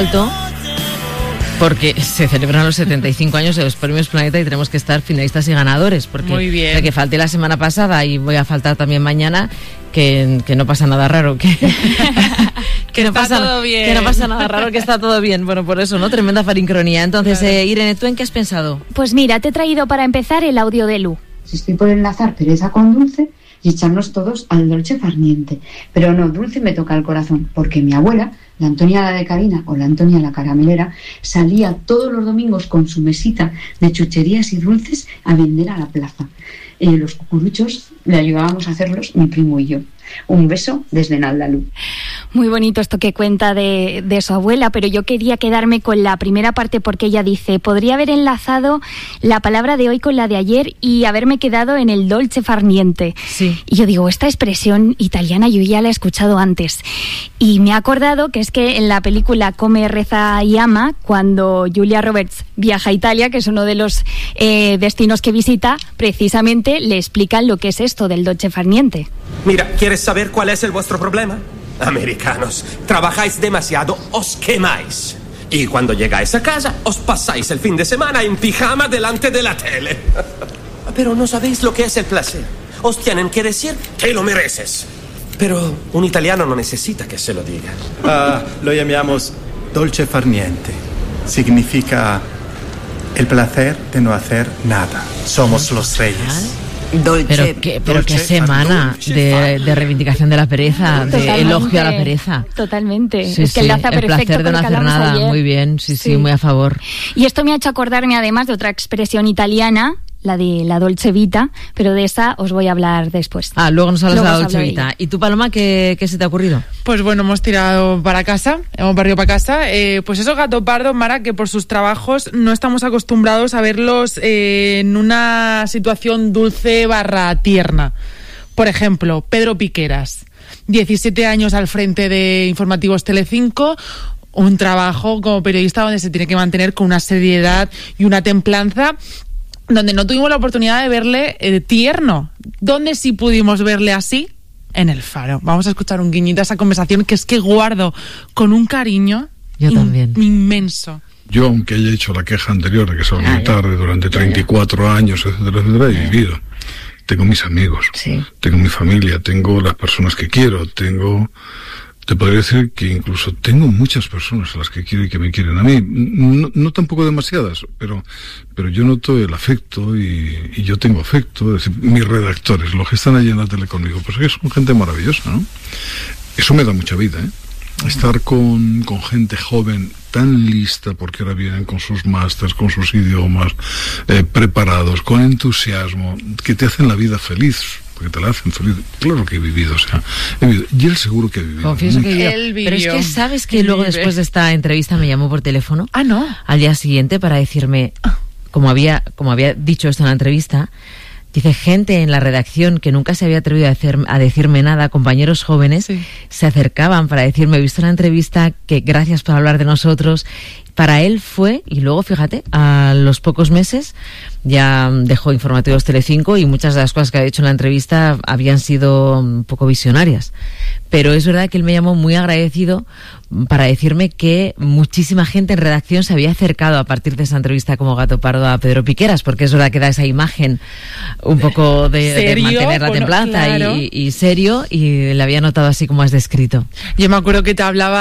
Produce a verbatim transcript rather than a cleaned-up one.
porque se celebran los setenta y cinco años de los premios Planeta y tenemos que estar finalistas y ganadores, porque Muy bien. de que falté la semana pasada y voy a faltar también mañana, que, que no pasa nada raro, que, que, no está pasa, todo bien. que no pasa nada raro, que está todo bien. Bueno, por eso, ¿no? Tremenda farincronía. Entonces, Claro. eh, Irene, ¿tú en qué has pensado? Pues mira, te he traído para empezar el audio de Lu. Si estoy por enlazar pereza con dulce y echarnos todos al dolce far niente. Pero no, dulce me toca el corazón, porque mi abuela, la Antonia la de Carina o la Antonia la caramelera, salía todos los domingos con su mesita de chucherías y dulces a vender a la plaza. Eh, los cucuruchos le ayudábamos a hacerlos mi primo y yo. Un beso desde Naldalu. Muy bonito esto que cuenta de, de su abuela, pero yo quería quedarme con la primera parte porque ella dice, podría haber enlazado la palabra de hoy con la de ayer y haberme quedado en el dolce far niente. Sí. Y yo digo, esta expresión italiana yo ya la he escuchado antes. Y me he acordado que es que en la película Come, Reza y Ama, cuando Julia Roberts viaja a Italia, que es uno de los eh, destinos que visita, precisamente le explican lo que es esto del dolce far niente. Mira, ¿quieres saber cuál es el vuestro problema? Americanos, trabajáis demasiado, os quemáis. Y cuando llegáis a casa, os pasáis el fin de semana en pijama delante de la tele. Pero no sabéis lo que es el placer. Os tienen que decir que lo mereces. Pero un italiano no necesita que se lo diga. Uh, lo llamamos dolce far niente. Significa el placer de no hacer nada. Somos los reyes. Dolce. Pero qué, pero qué Dolce, semana dolce, de, de reivindicación de la pereza, de Totalmente, elogio a la pereza. Totalmente. Sí, es que sí, enlaza el perfecto placer de con no lo que hacer hablamos nada, ayer. muy bien, sí, sí, Sí. muy a favor. Y esto me ha hecho acordarme además de otra expresión italiana, la de la dolce vita, pero de esa os voy a hablar después. Ah, luego nos hablas Luego de la os Dolce hablo de Vita. ella. ¿Y tú, Paloma, qué, qué se te ha ocurrido? Pues bueno, hemos tirado para casa, hemos barrido para casa. Eh, pues esos gato pardos, Mara, que por sus trabajos no estamos acostumbrados a verlos eh, en una situación dulce barra tierna. Por ejemplo, Pedro Piqueras, diecisiete años al frente de Informativos Telecinco, un trabajo como periodista donde se tiene que mantener con una seriedad y una templanza, donde no tuvimos la oportunidad de verle eh, tierno. ¿Dónde sí pudimos verle así? En El Faro. Vamos a escuchar un guiñito a esa conversación que es que guardo con un cariño Yo in- también. inmenso. Yo, aunque haya hecho la queja anterior de que salgo Ah, muy ya. tarde durante treinta y cuatro años, etcétera, etcétera, he vivido. Tengo mis amigos, Sí. tengo mi familia, tengo las personas que quiero, tengo... Te podría decir que incluso tengo muchas personas a las que quiero y que me quieren a mí. No, no tampoco demasiadas, pero pero yo noto el afecto y, y yo tengo afecto. Es decir, mis redactores, los que están allí en la tele conmigo, pues que son gente maravillosa, ¿no? Eso me da mucha vida, ¿eh? Estar con, con gente joven tan lista, porque ahora vienen con sus másters, con sus idiomas, eh, preparados, con entusiasmo, que te hacen la vida feliz, porque te la hacen feliz. Claro que he vivido, o sea, he vivido. Y él seguro que ha vivido. Confieso que he vivido. Él Pero es vivió. que sabes que Él luego vive. después de esta entrevista me llamó por teléfono Ah, no. al día siguiente para decirme, como había, como había dicho esto en la entrevista, dice, gente en la redacción que nunca se había atrevido a, hacer, a decirme nada, compañeros jóvenes, Sí. se acercaban para decirme, he visto la entrevista, que gracias por hablar de nosotros. Para él fue, y luego fíjate, a los pocos meses ya dejó Informativos Telecinco y muchas de las cosas que había dicho en la entrevista habían sido un poco visionarias. Pero es verdad que él me llamó muy agradecido para decirme que muchísima gente en redacción se había acercado a partir de esa entrevista como gato pardo a Pedro Piqueras, porque es verdad que da esa imagen un poco de, de Serio, mantener la bueno, templanza claro. y, y serio, y le había notado así como has descrito. Yo me acuerdo que te hablaba